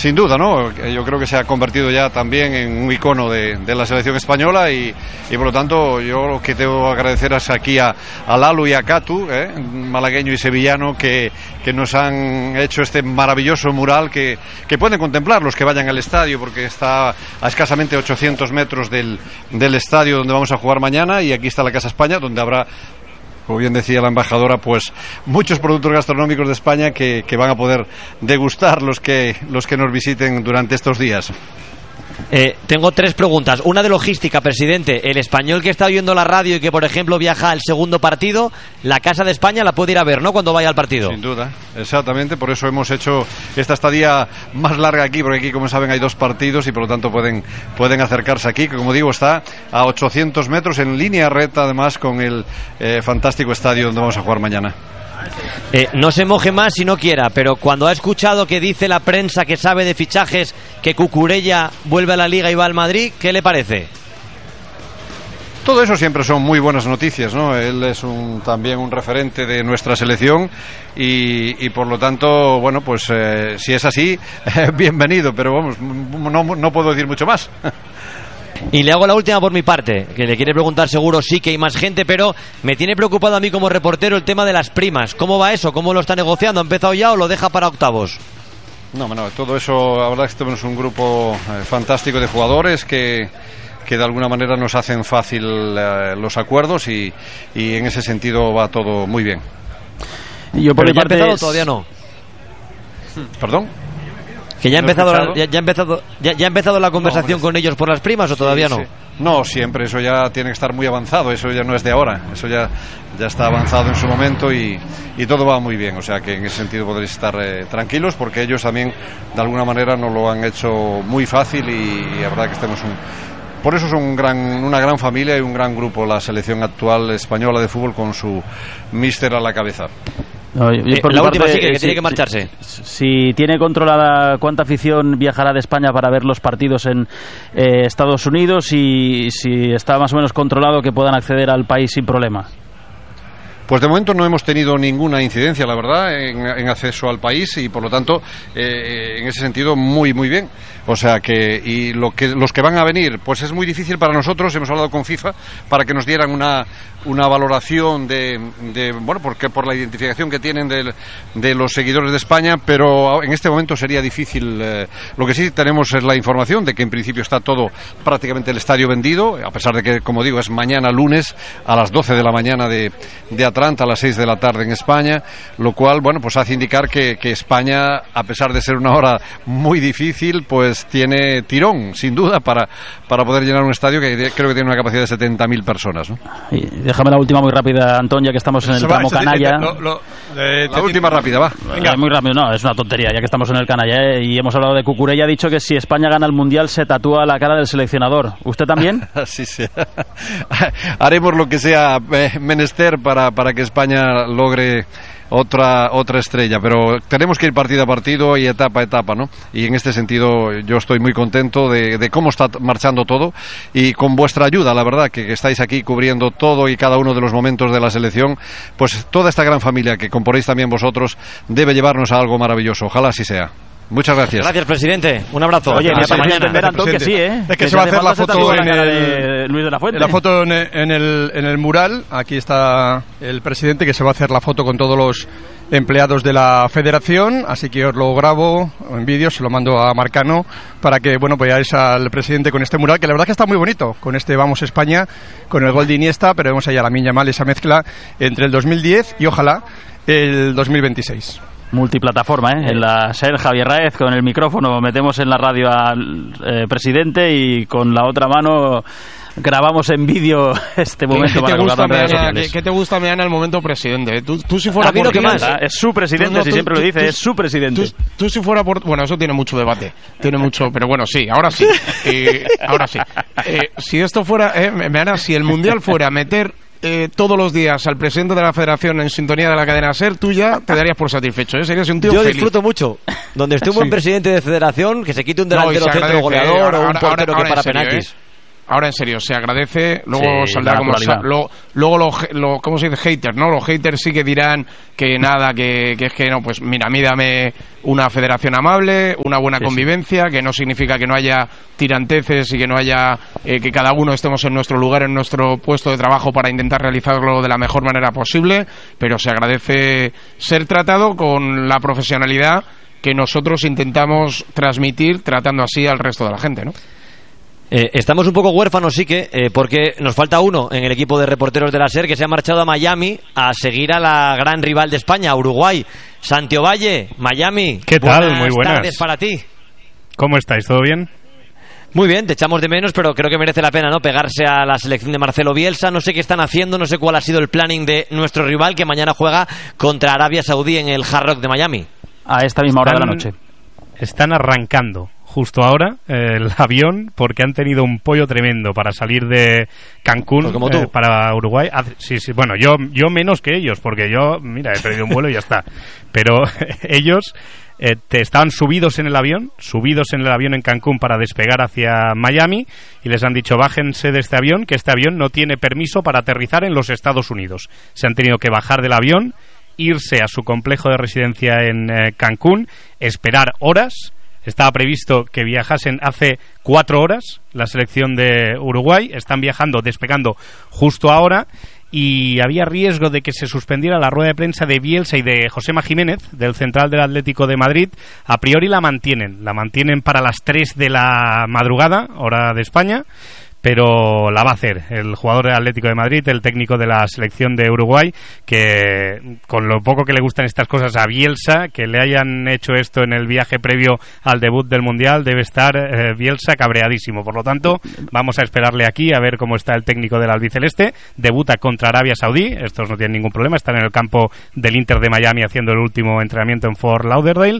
Sin duda, ¿no? Yo creo que se ha convertido ya también en un icono de la selección española y por lo tanto yo lo que tengo que agradecer es aquí a Lalu y a Catu, malagueño y sevillano, que nos han hecho este maravilloso mural que pueden contemplar los que vayan al estadio, porque está a escasamente 800 metros del estadio donde vamos a jugar mañana, y aquí está la Casa España, donde habrá, como bien decía la embajadora, pues muchos productos gastronómicos de España que van a poder degustar los que nos visiten durante estos días. Tengo 3 preguntas. Una de logística, presidente. El español que está oyendo la radio y que, por ejemplo, viaja al segundo partido, la Casa de España la puede ir a ver, ¿no?, cuando vaya al partido. Sin duda, exactamente. Por eso hemos hecho esta estadía más larga aquí, porque aquí, como saben, hay 2 partidos y por lo tanto pueden acercarse aquí, que como digo está a 800 metros en línea recta, además, con el fantástico estadio donde vamos a jugar mañana. No se moje más si no quiera, pero cuando ha escuchado que dice la prensa que sabe de fichajes que Cucurella vuelve a la Liga y va al Madrid, ¿qué le parece? Todo eso siempre son muy buenas noticias, ¿no? Él es también un referente de nuestra selección y por lo tanto, bueno, pues si es así, bienvenido, pero vamos, no puedo decir mucho más. Y le hago la última por mi parte, que le quiere preguntar seguro sí que hay más gente, pero me tiene preocupado a mí como reportero el tema de las primas. ¿Cómo va eso? ¿Cómo lo está negociando? ¿Ha empezado ya o lo deja para octavos? No, todo eso, la verdad es que tenemos un grupo fantástico de jugadores que de alguna manera nos hacen fácil los acuerdos y en ese sentido va todo muy bien. Yo por mi parte, ¿ya ha empezado o todavía no? ¿Perdón? ¿Que ya ha empezado la conversación con ellos por las primas o todavía no? Sí. No, siempre, eso ya tiene que estar muy avanzado, eso ya no es de ahora, eso ya está avanzado en su momento y todo va muy bien, o sea que en ese sentido podréis estar tranquilos, porque ellos también de alguna manera nos lo han hecho muy fácil y la verdad que por eso es una gran familia y un gran grupo la selección actual española de fútbol con su míster a la cabeza. No, la última sí que tiene que marcharse. Si tiene controlada cuánta afición viajará de España para ver los partidos en Estados Unidos y si está más o menos controlado que puedan acceder al país sin problemas. Pues de momento no hemos tenido ninguna incidencia, la verdad, en acceso al país y por lo tanto, en ese sentido, muy muy bien. O sea que, los que van a venir, pues es muy difícil para nosotros, hemos hablado con FIFA para que nos dieran una valoración bueno, porque por la identificación que tienen de los seguidores de España, pero en este momento sería difícil. Lo que sí tenemos es la información de que en principio está todo, prácticamente el estadio vendido, a pesar de que, como digo, es mañana lunes a las 12 de la mañana de Atlanta, a las 6 de la tarde en España, lo cual, bueno, pues hace indicar que España, a pesar de ser una hora muy difícil, pues tiene tirón, sin duda, para poder llenar un estadio que creo que tiene una capacidad de 70.000 personas, ¿no? Y déjame la última muy rápida, Antón, ya que estamos en el tramo canalla. La última rápida, va. Venga. Muy rápido, no, es una tontería, ya que estamos en el canalla, y hemos hablado de Cucurella, ha dicho que si España gana el Mundial se tatúa la cara del seleccionador. ¿Usted también? Sí. Haremos lo que sea menester para que España logre otra estrella, pero tenemos que ir partido a partido y etapa a etapa, ¿no? Y en este sentido yo estoy muy contento de cómo está marchando todo y con vuestra ayuda, la verdad, que estáis aquí cubriendo todo y cada uno de los momentos de la selección, pues toda esta gran familia que componéis también vosotros debe llevarnos a algo maravilloso, ojalá así sea. Muchas gracias. Gracias, presidente. Un abrazo. Oye, hasta mañana. Antón, que sí, Es que se va a hacer la foto Luis de la Fuente. La foto en el mural. Aquí está el presidente, que se va a hacer la foto con todos los empleados de la federación, así que os lo grabo en vídeo, se lo mando a Marcano para que, bueno, veáis al presidente con este mural, que la verdad que está muy bonito, con este Vamos España, con el gol de Iniesta, pero vemos ahí a Lamine Yamal, esa mezcla entre el 2010 y ojalá el 2026. Multiplataforma, en la SER, Javier Raez con el micrófono, metemos en la radio al presidente y con la otra mano grabamos en vídeo este momento para colgarlo en redes sociales. ¿Qué te gusta, Meana, el momento presidente? Tú si fuera por ti, es su presidente, si siempre lo dice, es su presidente. Tú si fuera por... Bueno, eso tiene mucho debate, tiene mucho... Pero bueno, sí, ahora sí. Ahora sí. Si esto fuera... Meana, si el Mundial fuera meter... todos los días al presidente de la federación en sintonía de la cadena SER, tú ya te darías por satisfecho, ¿eh? Serías un tío feliz. Disfruto mucho. Donde esté un buen presidente de federación, que se quite un delantero centro goleador o un portero que para penaltis. ahora en serio, se agradece, luego saldrá como luego ¿cómo se dice? Haters, ¿no? Los haters sí que dirán que nada, que es que no, pues mira, a mí dame una federación amable, una buena convivencia, que no significa que no haya tiranteces y que no haya que cada uno estemos en nuestro lugar, en nuestro puesto de trabajo para intentar realizarlo de la mejor manera posible, pero se agradece ser tratado con la profesionalidad que nosotros intentamos transmitir, tratando así al resto de la gente, ¿no? Estamos un poco huérfanos, sí que, porque nos falta uno en el equipo de reporteros de la SER que se ha marchado a Miami a seguir a la gran rival de España, Uruguay. Santi Ovalle, Miami. ¿Qué tal? Muy buenas. Buenas tardes para ti. ¿Cómo estáis? ¿Todo bien? Muy bien, te echamos de menos, pero creo que merece la pena, ¿no? Pegarse a la selección de Marcelo Bielsa. No sé qué están haciendo, no sé cuál ha sido el planning de nuestro rival que mañana juega contra Arabia Saudí en el Hard Rock de Miami. A esta misma hora de la noche. Están arrancando justo ahora el avión porque han tenido un pollo tremendo para salir de Cancún pues como tú. Para Uruguay. Sí, bueno, yo menos que ellos, porque yo, mira, he perdido un vuelo y ya está. Pero ellos estaban subidos en el avión en Cancún para despegar hacia Miami y les han dicho bájense de este avión, que este avión no tiene permiso para aterrizar en los Estados Unidos. Se han tenido que bajar del avión, irse a su complejo de residencia en Cancún, esperar horas. Estaba previsto que viajasen hace 4 horas la selección de Uruguay. Están viajando, despegando justo ahora, y había riesgo de que se suspendiera la rueda de prensa de Bielsa y de Josema Jiménez, del central del Atlético de Madrid. A priori la mantienen para las 3 de la madrugada, hora de España, pero la va a hacer el jugador del Atlético de Madrid, el técnico de la selección de Uruguay, que con lo poco que le gustan estas cosas a Bielsa, que le hayan hecho esto en el viaje previo al debut del Mundial, debe estar Bielsa cabreadísimo. Por lo tanto, vamos a esperarle aquí a ver cómo está el técnico del albiceleste. Debuta contra Arabia Saudí, estos no tienen ningún problema, están en el campo del Inter de Miami haciendo el último entrenamiento en Fort Lauderdale,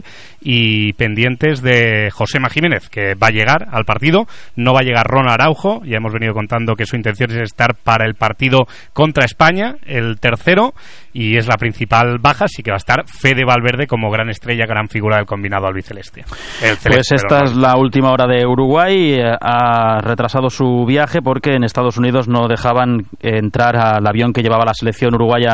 y pendientes de Josema Jiménez, que va a llegar al partido. No va a llegar Ronald Araujo, ya hemos venido contando que su intención es estar para el partido contra España, el tercero, y es la principal baja, así que va a estar Fede Valverde como gran estrella, gran figura del combinado albiceleste. Pues esta es la última hora de Uruguay. Ha retrasado su viaje porque en Estados Unidos no dejaban entrar al avión que llevaba la selección uruguaya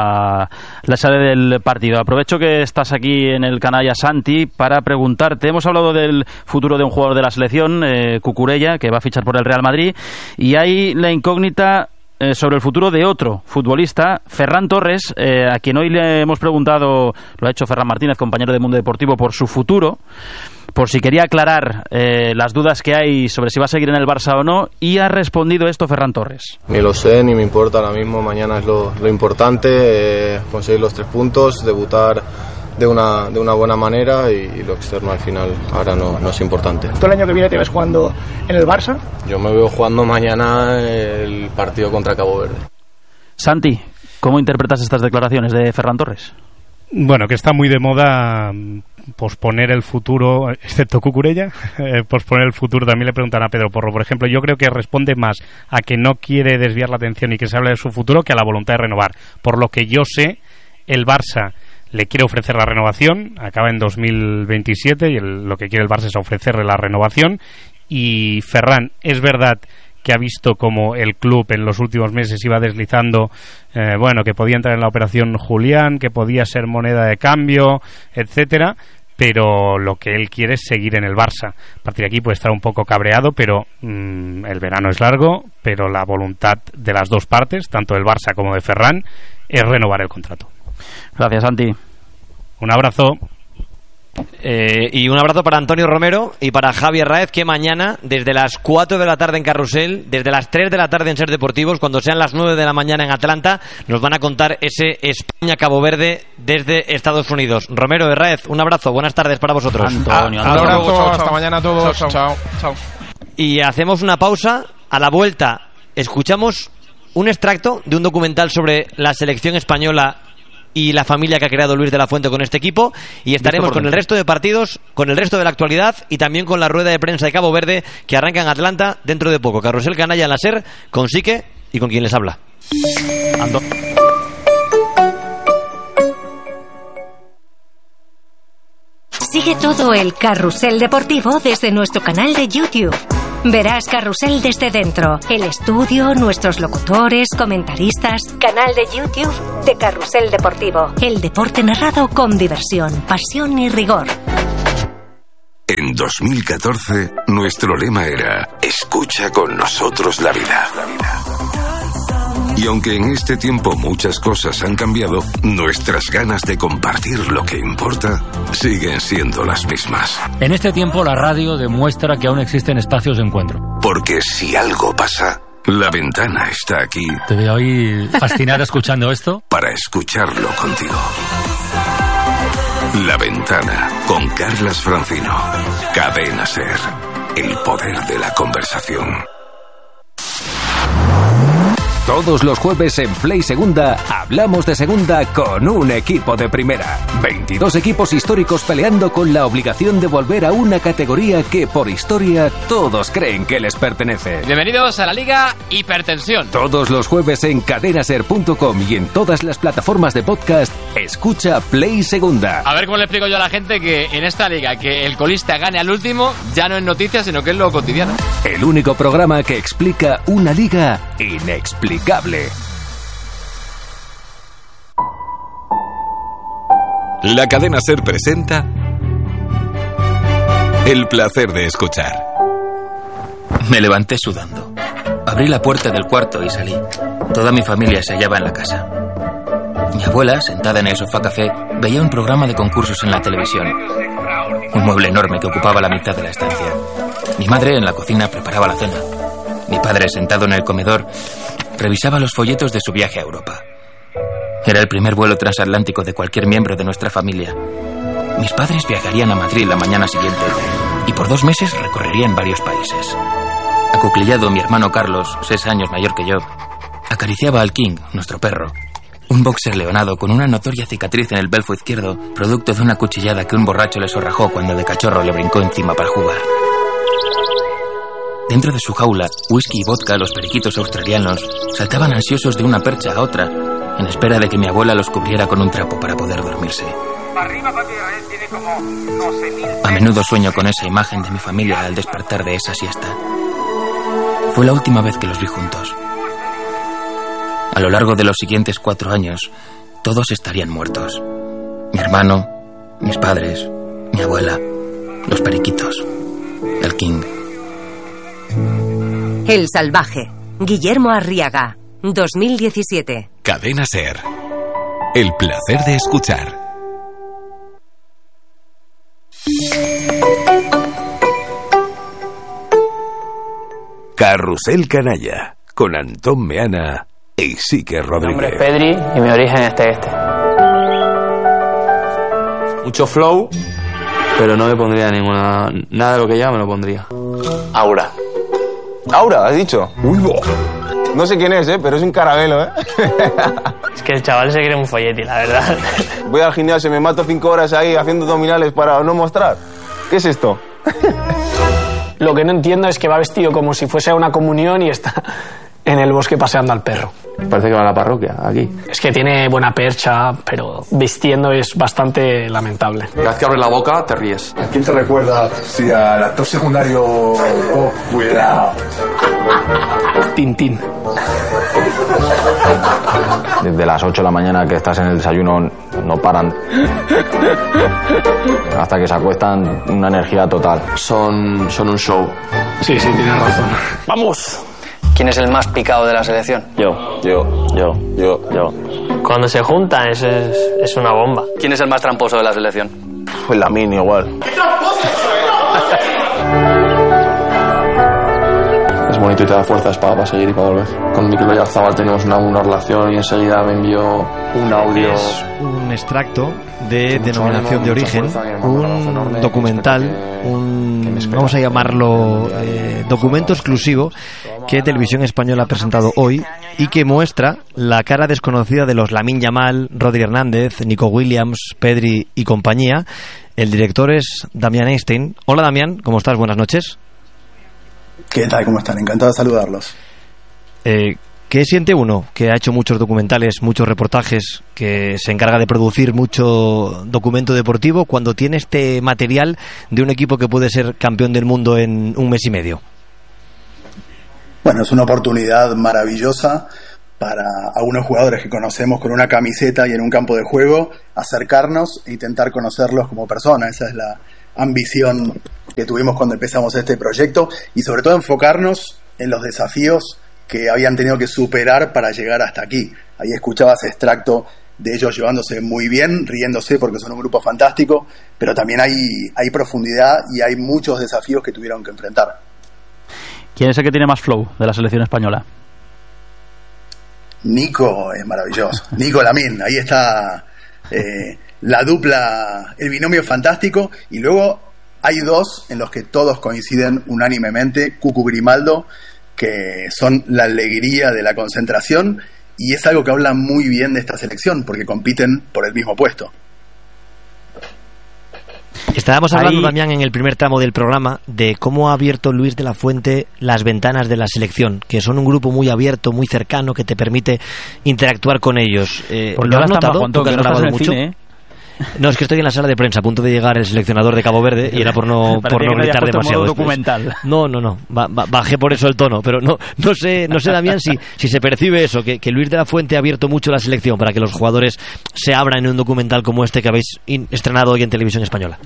a la sede del partido. Aprovecho que estás aquí en el canalla, Santi, para preguntarte. Hemos hablado del futuro de un jugador de la selección, Cucurella, que va a fichar por el Real Madrid, y hay la incógnita sobre el futuro de otro futbolista, Ferran Torres, a quien hoy le hemos preguntado, lo ha hecho Ferran Martínez, compañero de Mundo Deportivo, por su futuro, por si quería aclarar las dudas que hay sobre si va a seguir en el Barça o no, y ha respondido esto Ferran Torres. Ni lo sé, ni me importa ahora mismo. Mañana es lo importante, conseguir los 3 puntos, debutar de una buena manera, y lo externo al final ahora no es importante. ¿Tú el año que viene te ves jugando en el Barça? Yo me veo jugando mañana el partido contra Cabo Verde. Santi, ¿cómo interpretas estas declaraciones de Ferran Torres? Bueno, que está muy de moda posponer el futuro, excepto Cucurella, posponer el futuro. También le preguntan a Pedro Porro, por ejemplo. Yo creo que responde más a que no quiere desviar la atención y que se hable de su futuro que a la voluntad de renovar. Por lo que yo sé, el Barça le quiere ofrecer la renovación, acaba en 2027 y lo que quiere el Barça es ofrecerle la renovación. Y Ferran, es verdad que ha visto como el club en los últimos meses iba deslizando, que podía entrar en la operación Julián, que podía ser moneda de cambio, etcétera, pero lo que él quiere es seguir en el Barça. A partir de aquí puede estar un poco cabreado, pero el verano es largo, pero la voluntad de las dos partes, tanto del Barça como de Ferran, es renovar el contrato. Gracias, Santi. Un abrazo. Y un abrazo para Antonio Romero y para Javi Arraez, que mañana, desde las 4 de la tarde en Carrusel, desde las 3 de la tarde en Ser Deportivos, cuando sean las 9 de la mañana en Atlanta, nos van a contar ese España-Cabo Verde desde Estados Unidos. Romero, Arraez, un abrazo, buenas tardes para vosotros. Antonio. Un abrazo, hasta mañana a todos. Chao. Y hacemos una pausa. A la vuelta escuchamos un extracto de un documental sobre la selección española y la familia que ha creado Luis de la Fuente con este equipo, y estaremos con el resto de partidos, con el resto de la actualidad y también con la rueda de prensa de Cabo Verde que arranca en Atlanta dentro de poco. Carrusel Canalla en la SER, con Sique y con quien les habla. Sigue todo el Carrusel Deportivo desde nuestro canal de YouTube. Verás Carrusel desde dentro. El estudio, nuestros locutores, comentaristas. Canal de YouTube de Carrusel Deportivo. El deporte narrado con diversión, pasión y rigor. En 2014, nuestro lema era: escucha con nosotros la vida. Y aunque en este tiempo muchas cosas han cambiado, nuestras ganas de compartir lo que importa siguen siendo las mismas. En este tiempo la radio demuestra que aún existen espacios de encuentro. Porque si algo pasa, La Ventana está aquí. Te veo ahí fascinado escuchando esto. Para escucharlo contigo. La Ventana, con Carlas Francino. Cadena SER. El poder de la conversación. Todos los jueves en Play Segunda hablamos de segunda con un equipo de primera. 22 equipos históricos peleando con la obligación de volver a una categoría que por historia todos creen que les pertenece. Bienvenidos a la Liga Hipertensión. Todos los jueves en cadenaser.com y en todas las plataformas de podcast, escucha Play Segunda. A ver cómo le explico yo a la gente que en esta liga que el colista gane al último ya no es noticia, sino que es lo cotidiano. El único programa que explica una liga inexplicable. La Cadena SER presenta El placer de escuchar. Me levanté sudando. Abrí la puerta del cuarto y salí. Toda mi familia se hallaba en la casa. Mi abuela, sentada en el sofá café, veía un programa de concursos en la televisión. Un mueble enorme que ocupaba la mitad de la estancia. Mi madre en la cocina preparaba la cena. Mi padre, sentado en el comedor, revisaba los folletos de su viaje a Europa. Era el primer vuelo transatlántico de cualquier miembro de nuestra familia. Mis padres viajarían a Madrid la mañana siguiente y por 2 meses recorrerían varios países. Acuclillado, mi hermano Carlos, 6 años mayor que yo, acariciaba al King, nuestro perro. Un boxer leonado con una notoria cicatriz en el belfo izquierdo, producto de una cuchillada que un borracho le sorrajó cuando de cachorro le brincó encima para jugar. Dentro de su jaula, whisky y vodka, los periquitos australianos saltaban ansiosos de una percha a otra, en espera de que mi abuela los cubriera con un trapo para poder dormirse. A menudo sueño con esa imagen de mi familia al despertar de esa siesta. Fue la última vez que los vi juntos. A lo largo de los siguientes 4 años, todos estarían muertos. Mi hermano, mis padres, mi abuela, los periquitos, el King. El Salvaje. Guillermo Arriaga. 2017. Cadena SER. El placer de escuchar. Carrusel Canalla. Con Antón Meana e Isique Rodríguez. Mi nombre es Pedri y mi origen es este. Mucho flow, pero no me pondría ninguna... Nada de lo que llama me lo pondría. Aura. Aura, has dicho. Uy, no sé quién es, pero es un caramelo, Es que el chaval se cree un folleti, la verdad. Voy al gimnasio y me mato 5 horas ahí haciendo abdominales para no mostrar. ¿Qué es esto? Lo que no entiendo es que va vestido como si fuese a una comunión y está en el bosque paseando al perro. Parece que va a la parroquia, aquí. Es que tiene buena percha, pero vistiendo es bastante lamentable. Cada vez que abres la boca, te ríes. ¿A quién te recuerda si al actor secundario... Oh, cuidado. Tintín. Desde las 8 de la mañana que estás en el desayuno no paran. Hasta que se acuestan, una energía total. Son un show. Sí, tienes razón. ¡Vamos! ¿Quién es el más picado de la selección? Yo. Cuando se juntan es una bomba. ¿Quién es el más tramposo de la selección? Pues la mini igual. Es bonito y te da fuerzas para seguir y para volver. Con Mikel Oyarzabal tenemos una buena relación y enseguida me envió un audio. Es un extracto de Denominación de Origen, un documental, vamos a llamarlo documento exclusivo que Televisión Española ha presentado hoy y que muestra la cara desconocida de los Lamine Yamal, Rodri Hernández, Nico Williams, Pedri y compañía. El director es Damián Einstein. Hola Damián, ¿cómo estás? Buenas noches. ¿Qué tal? ¿Cómo están? Encantado de saludarlos. ¿Qué siente uno que ha hecho muchos documentales, muchos reportajes, que se encarga de producir mucho documento deportivo cuando tiene este material de un equipo que puede ser campeón del mundo en 1 mes y medio? Bueno, es una oportunidad maravillosa para algunos jugadores que conocemos con una camiseta y en un campo de juego, acercarnos e intentar conocerlos como personas. Esa es la ambición que tuvimos cuando empezamos este proyecto, y sobre todo enfocarnos en los desafíos que habían tenido que superar para llegar hasta aquí. Ahí escuchabas extracto de ellos llevándose muy bien, riéndose porque son un grupo fantástico, pero también hay profundidad y hay muchos desafíos que tuvieron que enfrentar. ¿Quién es el que tiene más flow de la selección española? Nico es maravilloso. Nico Lamín, ahí está la dupla, el binomio fantástico. Y luego hay dos en los que todos coinciden unánimemente: Cucu Grimaldo, que son la alegría de la concentración, y es algo que habla muy bien de esta selección, porque compiten por el mismo puesto. Estábamos hablando, Damián, en el primer tramo del programa de cómo ha abierto Luis de la Fuente las ventanas de la selección, que son un grupo muy abierto, muy cercano, que te permite interactuar con ellos. ¿Lo has notado? ¿Tú que has grabado mucho? No, es que estoy en la sala de prensa, a punto de llegar el seleccionador de Cabo Verde, y era por no gritar demasiado. Documental. No, bajé por eso el tono, pero no sé, Damián, si se percibe eso, que Luis de la Fuente ha abierto mucho la selección para que los jugadores se abran en un documental como este que habéis estrenado hoy en Televisión Española.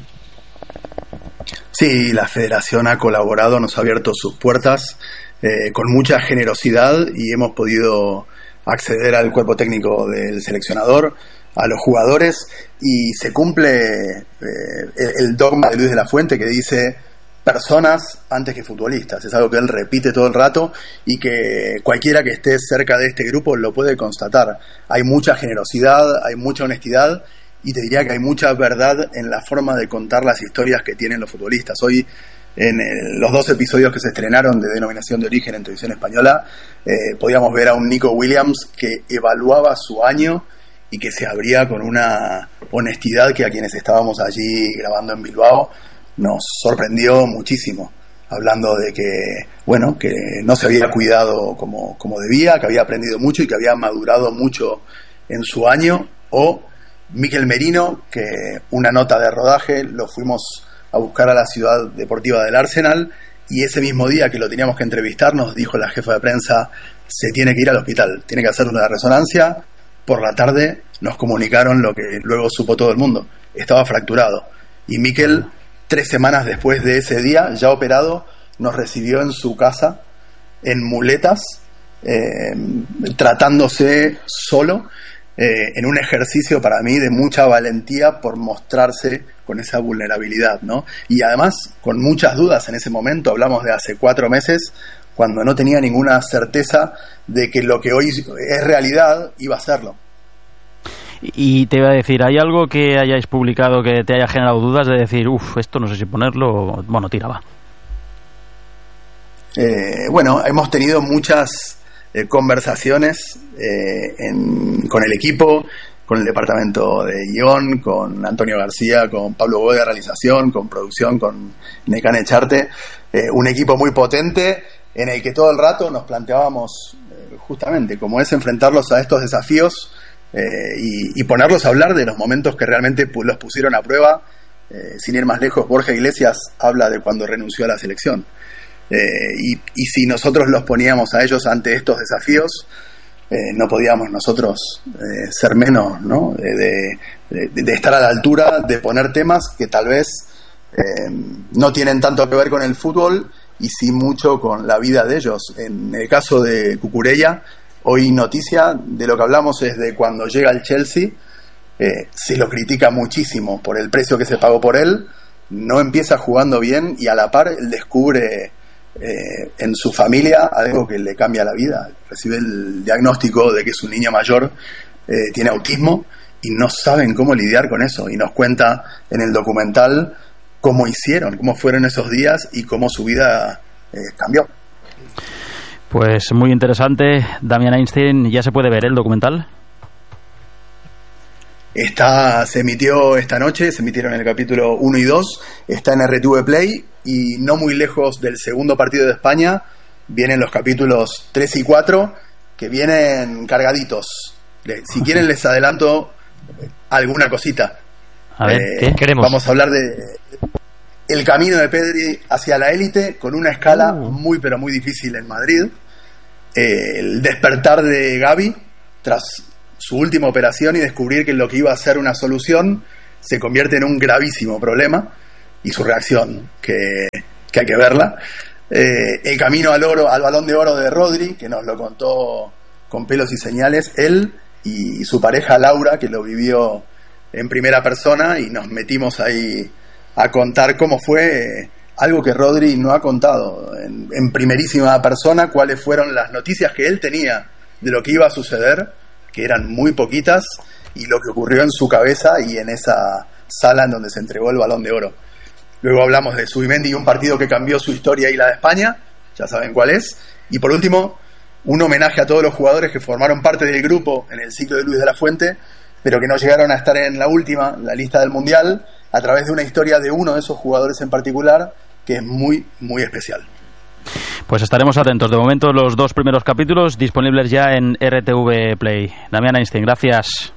Sí, la Federación ha colaborado, nos ha abierto sus puertas con mucha generosidad, y hemos podido acceder al cuerpo técnico del seleccionador, a los jugadores, y se cumple el dogma de Luis de la Fuente, que dice personas antes que futbolistas. Es algo que él repite todo el rato y que cualquiera que esté cerca de este grupo lo puede constatar. Hay mucha generosidad, hay mucha honestidad, y te diría que hay mucha verdad en la forma de contar las historias que tienen los futbolistas. Hoy, en los 2 episodios que se estrenaron de Denominación de Origen en Televisión Española, podíamos ver a un Nico Williams que evaluaba su año y que se abría con una honestidad que a quienes estábamos allí grabando en Bilbao nos sorprendió muchísimo, hablando de que no se había cuidado como debía, que había aprendido mucho y que había madurado mucho en su año. O Mikel Merino, que una nota de rodaje lo fuimos a buscar a la ciudad deportiva del Arsenal, y ese mismo día que lo teníamos que entrevistar nos dijo la jefa de prensa: se tiene que ir al hospital, tiene que hacer una resonancia. Por la tarde nos comunicaron lo que luego supo todo el mundo: estaba fracturado. Y Mikel, 3 semanas después de ese día, ya operado, nos recibió en su casa en muletas, tratándose solo, en un ejercicio para mí de mucha valentía por mostrarse con esa vulnerabilidad, ¿no? Y además con muchas dudas en ese momento. Hablamos de hace 4 meses, cuando no tenía ninguna certeza de que lo que hoy es realidad iba a serlo. Y te iba a decir, ¿hay algo que hayáis publicado que te haya generado dudas de decir, esto no sé si ponerlo? Bueno, tira, va. Bueno, hemos tenido muchas conversaciones con el equipo, con el departamento de guión, con Antonio García, con Pablo Godoy de realización, con producción, con Nekane Echarte, un equipo muy potente en el que todo el rato nos planteábamos justamente cómo es enfrentarlos a estos desafíos, y ponerlos a hablar de los momentos que realmente los pusieron a prueba. Sin ir más lejos, Borja Iglesias habla de cuando renunció a la selección, y si nosotros los poníamos a ellos ante estos desafíos, no podíamos nosotros ser menos, ¿no? De estar a la altura, de poner temas que tal vez no tienen tanto que ver con el fútbol y sí mucho con la vida de ellos. En el caso de Cucurella, hoy noticia de lo que hablamos es de cuando llega al Chelsea, se lo critica muchísimo por el precio que se pagó por él, no empieza jugando bien, y a la par él descubre en su familia algo que le cambia la vida. Recibe el diagnóstico de que su niño mayor tiene autismo y no saben cómo lidiar con eso, y nos cuenta en el documental cómo hicieron, cómo fueron esos días y cómo su vida cambió. Pues muy interesante. Damián Einstein, ¿ya se puede ver el documental? Se emitió esta noche, se emitieron el capítulo 1 y 2, está en RTV Play, y no muy lejos del segundo partido de España vienen los capítulos 3 y 4, que vienen cargaditos. Si quieren les adelanto alguna cosita. A ver, ¿qué queremos? Vamos a hablar de el camino de Pedri hacia la élite, con una escala muy pero muy difícil en Madrid. el despertar de Gavi tras su última operación y descubrir que lo que iba a ser una solución se convierte en un gravísimo problema, y su reacción, que hay que verla. El camino al Balón de Oro de Rodri, que nos lo contó con pelos y señales, él y su pareja Laura, que lo vivió en primera persona, y nos metimos ahí a contar cómo fue algo que Rodri no ha contado en primerísima persona, cuáles fueron las noticias que él tenía de lo que iba a suceder, que eran muy poquitas, y lo que ocurrió en su cabeza y en esa sala en donde se entregó el Balón de Oro. Luego hablamos de Zubimendi y un partido que cambió su historia y la de España, ya saben cuál es. Y por último, un homenaje a todos los jugadores que formaron parte del grupo en el ciclo de Luis de la Fuente, pero que no llegaron a estar en la lista del Mundial, a través de una historia de uno de esos jugadores en particular, que es muy, muy especial. Pues estaremos atentos. De momento, los 2 primeros capítulos disponibles ya en RTV Play. Damián Einstein, gracias.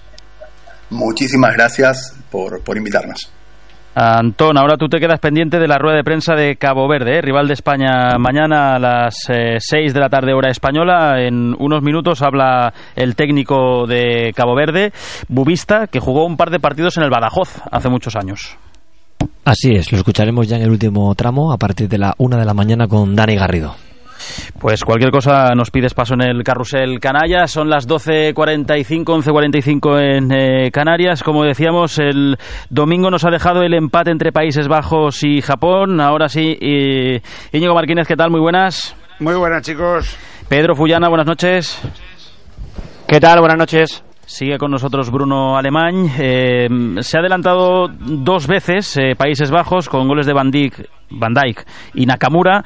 Muchísimas gracias por invitarnos. Antón, ahora tú te quedas pendiente de la rueda de prensa de Cabo Verde, rival de España mañana a las 6 de la tarde hora española. En unos minutos habla el técnico de Cabo Verde, Bubista, que jugó un par de partidos en el Badajoz hace muchos años. Así es, lo escucharemos ya en el último tramo a partir de la 1 de la mañana con Dani Garrido. Pues cualquier cosa nos pides paso en el carrusel canalla. Son las 12:45, 11:45 en Canarias. Como decíamos, el domingo nos ha dejado el empate entre Países Bajos y Japón. Ahora sí, Íñigo Martínez, ¿qué tal? Muy buenas. Muy buenas, chicos. Pedro Fullana, buenas noches. ¿Qué tal? Buenas noches. Sigue con nosotros Bruno Alemán. Se ha adelantado 2 veces Países Bajos con goles de Van Dijk y Nakamura.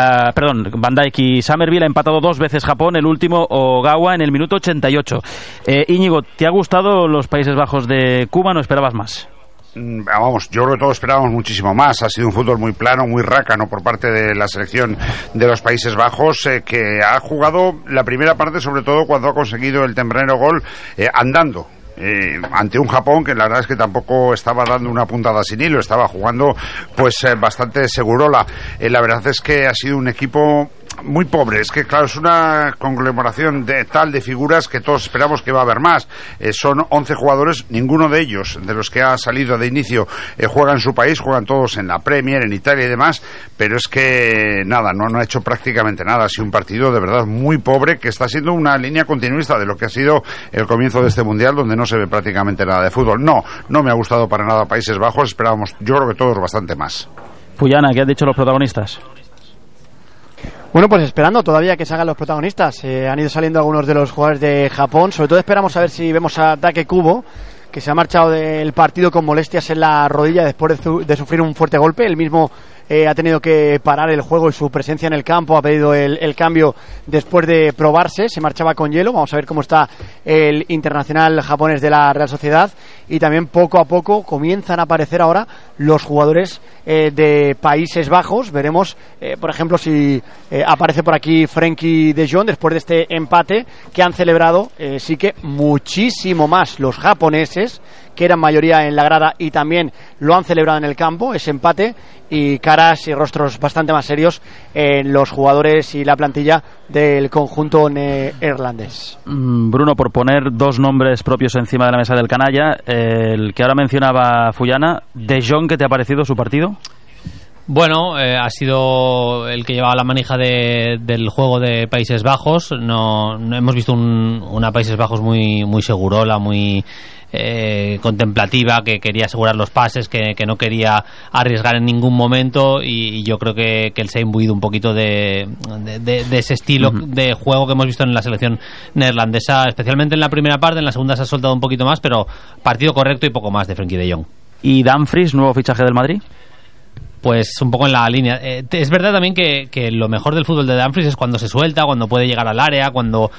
Van Dijk y Summerville. Ha empatado 2 veces Japón, el último Ogawa en el minuto 88. Íñigo, ¿te ha gustado los Países Bajos de Cuba? ¿No esperabas más? Vamos, yo creo que todos esperábamos muchísimo más. Ha sido un fútbol muy plano, muy rácano por parte de la selección de los Países Bajos, que ha jugado la primera parte, sobre todo cuando ha conseguido el tempranero gol andando. Ante un Japón que la verdad es que tampoco estaba dando una puntada sin hilo, estaba jugando pues bastante segurola. La verdad es que ha sido un equipo muy pobre. Es que claro, es una conglomeración de figuras que todos esperamos que va a haber más. Son 11 jugadores, ninguno de ellos, de los que ha salido de inicio, juega en su país, juegan todos en la Premier, en Italia y demás, pero es que nada, no ha hecho prácticamente nada. Ha sido un partido de verdad muy pobre, que está siendo una línea continuista de lo que ha sido el comienzo de este Mundial, donde no se ve prácticamente nada de fútbol. No me ha gustado para nada Países Bajos, esperábamos, yo creo que todos, bastante más. Fullana, ¿qué han dicho los protagonistas? Bueno, pues esperando todavía que salgan los protagonistas. Han ido saliendo algunos de los jugadores de Japón. Sobre todo esperamos a ver si vemos a Take Kubo, que se ha marchado del partido con molestias en la rodilla después de sufrir un fuerte golpe. Él mismo ha tenido que parar el juego y su presencia en el campo. Ha pedido el cambio después de probarse. Se marchaba con hielo. Vamos a ver cómo está el internacional japonés de la Real Sociedad. Y también poco a poco comienzan a aparecer ahora los jugadores de Países Bajos. Veremos, por ejemplo, si aparece por aquí Frenkie de Jong después de este empate que han celebrado. Sí que muchísimo más los japoneses, que eran mayoría en la grada y también lo han celebrado en el campo, ese empate, y caras y rostros bastante más serios en los jugadores y la plantilla del conjunto neerlandés. Bruno, por poner 2 nombres propios encima de la mesa del canalla, el que ahora mencionaba Fullana, De Jong, ¿qué te ha parecido su partido? Bueno, ha sido el que llevaba la manija del juego de Países Bajos. No hemos visto una Países Bajos muy segurola, muy contemplativa, que quería asegurar los pases, que no quería arriesgar en ningún momento, y yo creo que él se ha imbuido un poquito de ese estilo de juego que hemos visto en la selección neerlandesa, especialmente en la primera parte. En la segunda se ha soltado un poquito más, pero partido correcto y poco más de Frenkie de Jong. ¿Y Dumfries, nuevo fichaje del Madrid? Pues un poco en la línea. Es verdad también que lo mejor del fútbol de Dumfries es cuando se suelta, cuando puede llegar al área, cuando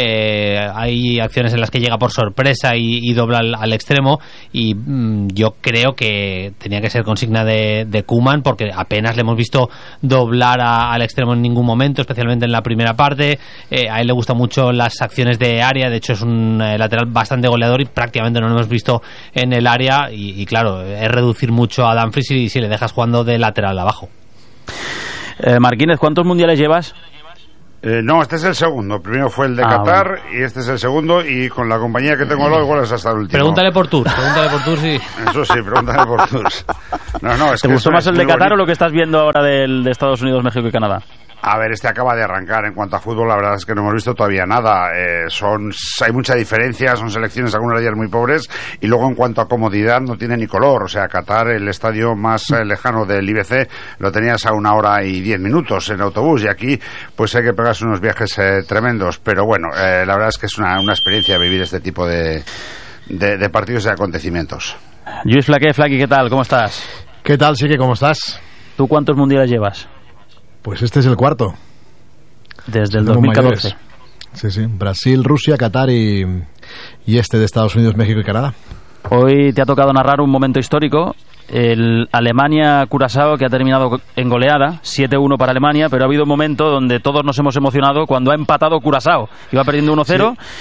hay acciones en las que llega por sorpresa y dobla al extremo, y yo creo que tenía que ser consigna de Koeman, porque apenas le hemos visto doblar al extremo en ningún momento, especialmente en la primera parte. A él le gustan mucho las acciones de área, de hecho es un lateral bastante goleador y prácticamente no lo hemos visto en el área, y claro, es reducir mucho a Dumfries si le dejas jugando de lateral abajo. Martínez, ¿cuántos mundiales llevas? No, este es el segundo. Primero fue el de Qatar, bueno. Y este es el segundo. Y con la compañía que tengo luego, igual es hasta el último. Pregúntale por Tours, sí. Eso sí, pregúntale por Tours. No, es ¿Te gustó más el de Qatar o lo que estás viendo ahora de Estados Unidos, México y Canadá? A ver, este acaba de arrancar. En cuanto a fútbol, la verdad es que no hemos visto todavía nada. Hay mucha diferencia, son selecciones, algunas de ellas muy pobres, y luego en cuanto a comodidad no tiene ni color. O sea, Qatar, el estadio más lejano del IBC, lo tenías a 1 hora y 10 minutos en autobús, y aquí pues hay que pegarse unos viajes tremendos. Pero bueno, la verdad es que es una experiencia vivir este tipo de partidos y acontecimientos. Lluís Flaky, ¿qué tal? ¿Cómo estás? ¿Qué tal, Sique? ¿Cómo estás? ¿Tú cuántos mundiales llevas? Pues este es el cuarto. Desde el 2014. Sí. Brasil, Rusia, Qatar y este de Estados Unidos, México y Canadá. Hoy te ha tocado narrar un momento histórico. El Alemania-Curazao, que ha terminado en goleada, 7-1 para Alemania, pero ha habido un momento donde todos nos hemos emocionado cuando ha empatado Curazao. Iba perdiendo 1-0. Sí.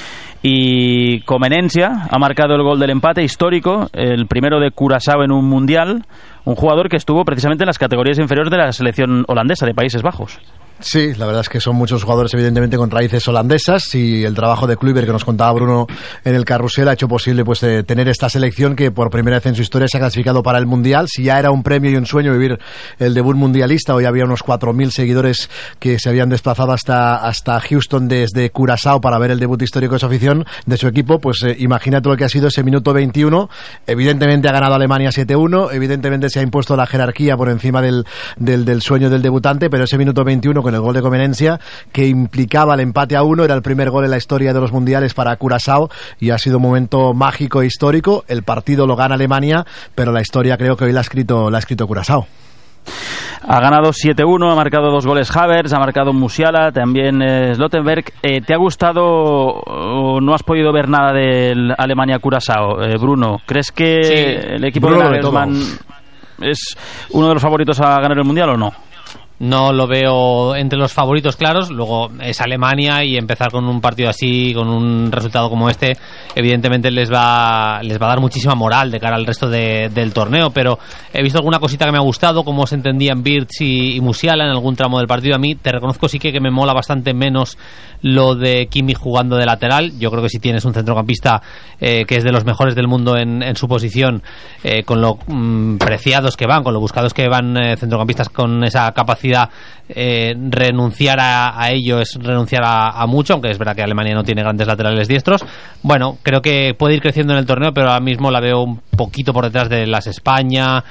Y Comenencia ha marcado el gol del empate histórico, el primero de Curazao en un mundial, un jugador que estuvo precisamente en las categorías inferiores de la selección holandesa de Países Bajos. Sí, la verdad es que son muchos jugadores evidentemente con raíces holandesas, y el trabajo de Kluivert, que nos contaba Bruno en el carrusel, ha hecho posible pues tener esta selección que por primera vez en su historia se ha clasificado para el Mundial. Si ya era un premio y un sueño vivir el debut mundialista, hoy había unos 4.000 seguidores que se habían desplazado hasta Houston desde Curazao para ver el debut histórico de su afición, de su equipo. Pues imagínate lo que ha sido ese minuto 21. Evidentemente ha ganado Alemania 7-1, evidentemente se ha impuesto la jerarquía por encima del sueño del debutante, pero ese minuto 21 con el gol de Comenencia, que implicaba el empate a 1, era el primer gol en la historia de los mundiales para Curazao, y ha sido un momento mágico e histórico. El partido lo gana Alemania, pero la historia creo que hoy la ha escrito Curazao. Ha ganado 7-1, ha marcado 2 goles Havertz, ha marcado Musiala, también Slottenberg. ¿Te ha gustado o no has podido ver nada del Alemania-Curazao, Bruno? ¿Crees que el equipo de Nagelsmann es uno de los favoritos a ganar el Mundial o no? No lo veo entre los favoritos claros. Luego es Alemania, y empezar con un partido así, con un resultado como este, evidentemente les va a dar muchísima moral de cara al resto del torneo. Pero he visto alguna cosita que me ha gustado, cómo se entendían Wirtz y Musiala en algún tramo del partido. A mí, te reconozco, sí que me mola bastante menos lo de Kimmich jugando de lateral. Yo creo que si tienes un centrocampista que es de los mejores del mundo en su posición, con lo preciados que van, con lo buscados que van centrocampistas con esa capacidad, renunciar a ello es renunciar a mucho, aunque es verdad que Alemania no tiene grandes laterales diestros. Bueno, creo que puede ir creciendo en el torneo, pero ahora mismo la veo un poquito por detrás de las España,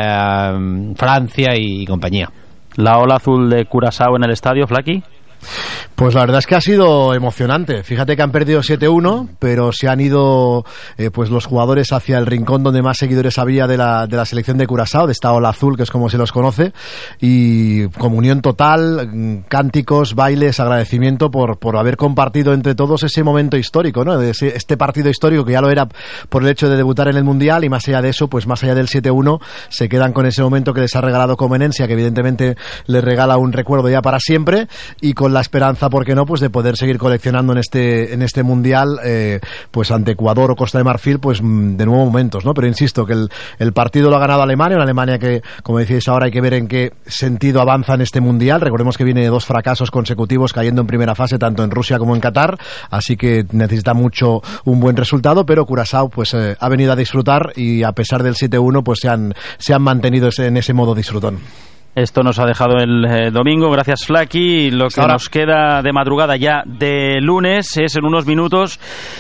Francia y compañía. La ola azul de Curazao en el estadio, Flaky. Pues la verdad es que ha sido emocionante. Fíjate que han perdido 7-1, pero se han ido pues los jugadores hacia el rincón donde más seguidores había de la selección de Curazao, de esta ola azul, que es como se los conoce, y comunión total, cánticos, bailes, agradecimiento por haber compartido entre todos ese momento histórico, ¿no? Este partido histórico, que ya lo era por el hecho de debutar en el Mundial, y más allá de eso, pues más allá del 7-1, se quedan con ese momento que les ha regalado Comenencia, que evidentemente les regala un recuerdo ya para siempre, y con la esperanza, ¿por qué no?, pues de poder seguir coleccionando en este Mundial, pues ante Ecuador o Costa de Marfil, pues de nuevo momentos, ¿no? Pero insisto que el partido lo ha ganado Alemania, una Alemania que, como decíais ahora, hay que ver en qué sentido avanza en este Mundial. Recordemos que viene de 2 fracasos consecutivos cayendo en primera fase, tanto en Rusia como en Qatar, así que necesita mucho un buen resultado, pero Curazao pues ha venido a disfrutar, y a pesar del 7-1 pues se han mantenido en ese modo disfrutón. Esto nos ha dejado el domingo, gracias Flaky. Lo que nos queda de madrugada ya de lunes es en unos minutos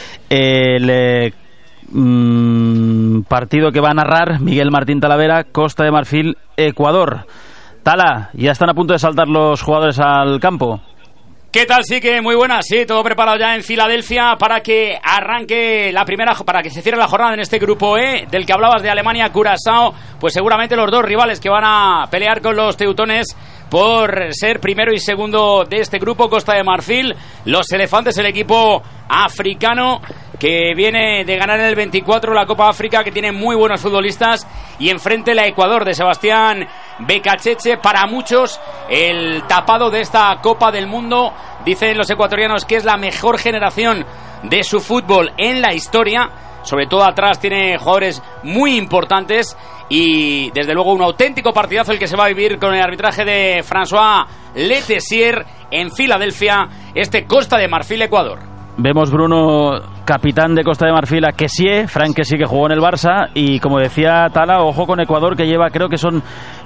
el partido que va a narrar Miguel Martín Talavera, Costa de Marfil, Ecuador. Tala, ya están a punto de saltar los jugadores al campo. ¿Qué tal? Sí, que muy buenas, sí, todo preparado ya en Filadelfia para que arranque para que se cierre la jornada en este grupo E, del que hablabas, de Alemania-Curazao, pues seguramente los 2 rivales que van a pelear con los teutones por ser primero y segundo de este grupo. Costa de Marfil, los elefantes, el equipo africano que viene de ganar en el 24 la Copa África, que tiene muy buenos futbolistas, y enfrente la Ecuador de Sebastián Becacheche, para muchos el tapado de esta Copa del Mundo. Dicen los ecuatorianos que es la mejor generación de su fútbol en la historia. Sobre todo atrás tiene jugadores muy importantes, y desde luego un auténtico partidazo el que se va a vivir con el arbitraje de François Letessier en Filadelfia, este Costa de Marfil-Ecuador. Vemos, Bruno, capitán de Costa de Marfil, a Kessié, Franck Kessié, que jugó en el Barça, y como decía Tala, ojo con Ecuador, que lleva, creo que son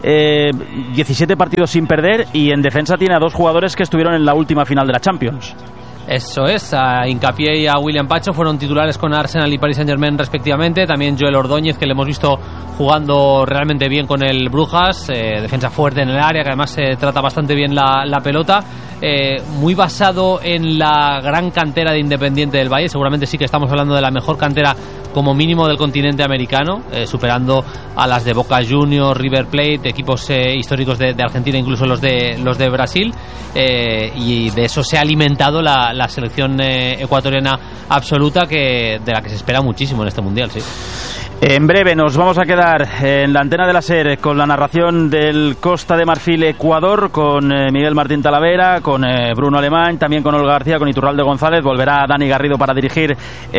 17 partidos sin perder, y en defensa tiene a 2 jugadores que estuvieron en la última final de la Champions. Eso es, a Hincapié y a William Pacho fueron titulares con Arsenal y Paris Saint-Germain respectivamente. También Joel Ordóñez, que le hemos visto jugando realmente bien con el Brujas, defensa fuerte en el área, que además trata bastante bien la pelota, muy basado en la gran cantera de Independiente del Valle. Seguramente sí que estamos hablando de la mejor cantera como mínimo del continente americano, superando a las de Boca Juniors, River Plate, equipos históricos de Argentina, incluso los de Brasil, y de eso se ha alimentado la selección ecuatoriana absoluta, de la que se espera muchísimo en este mundial, sí. En breve nos vamos a quedar en la antena de la SER con la narración del Costa de Marfil Ecuador, con Miguel Martín Talavera, con Bruno Alemán, también con Olga García, con Iturralde González. Volverá Dani Garrido para dirigir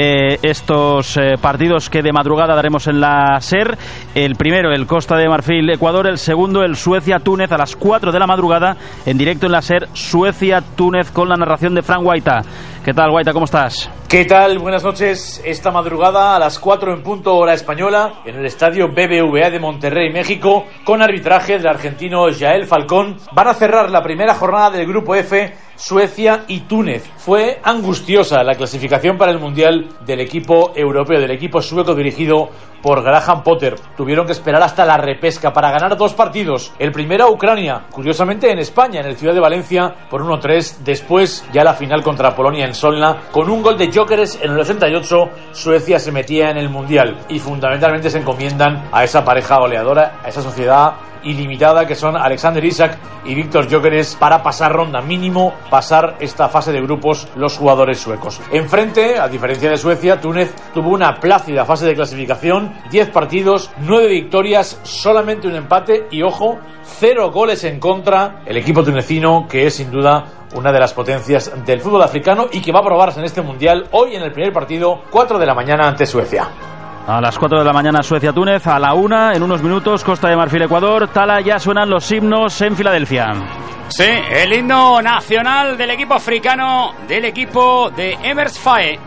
estos partidos que de madrugada daremos en la SER. El primero, el Costa de Marfil Ecuador; el segundo, el Suecia-Túnez a las 4 de la madrugada, en directo en la SER, Suecia-Túnez, con la narración de Fran Guaita. ¿Qué tal, Guaita? ¿Cómo estás? ¿Qué tal? Buenas noches. Esta madrugada a las 4 en punto hora española, en el estadio BBVA de Monterrey, México, con arbitraje del argentino Yael Falcón, van a cerrar la primera jornada del Grupo F, Suecia y Túnez. Fue angustiosa la clasificación para el Mundial del equipo europeo, del equipo sueco dirigido por Graham Potter. Tuvieron que esperar hasta la repesca para ganar 2 partidos. El primero a Ucrania, curiosamente en España, en el Ciudad de Valencia, por 1-3. Después, ya la final contra Polonia en Solna, con un gol de Gyökeres en el 88, Suecia se metía en el Mundial. Y fundamentalmente se encomiendan a esa pareja goleadora, a esa sociedad ilimitada que son Alexander Isak y Víctor Gyökeres, para pasar ronda, mínimo pasar esta fase de grupos los jugadores suecos. Enfrente, a diferencia de Suecia, Túnez tuvo una plácida fase de clasificación, 10 partidos, 9 victorias, solamente un empate y, ojo, 0 goles en contra. El equipo tunecino, que es sin duda una de las potencias del fútbol africano y que va a probarse en este Mundial hoy en el primer partido, 4 de la mañana ante Suecia. A las 4 de la mañana Suecia-Túnez, a la 1, en unos minutos, Costa de Marfil-Ecuador. Tala, ya suenan los himnos en Filadelfia. Sí, el himno nacional del equipo africano, del equipo de Emers Faé.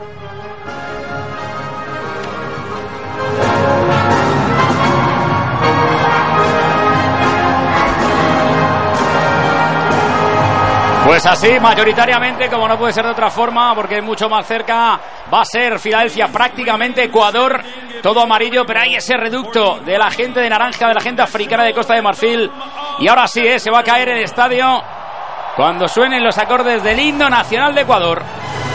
Pues así, mayoritariamente, como no puede ser de otra forma, porque mucho más cerca va a ser Filadelfia, prácticamente Ecuador, todo amarillo, pero hay ese reducto de la gente de naranja, de la gente africana de Costa de Marfil. Y ahora sí, se va a caer el estadio cuando suenen los acordes del himno nacional de Ecuador.